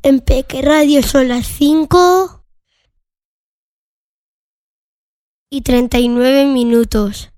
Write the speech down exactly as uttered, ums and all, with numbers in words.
En Peque Radio son las cinco y treinta y nueve minutos.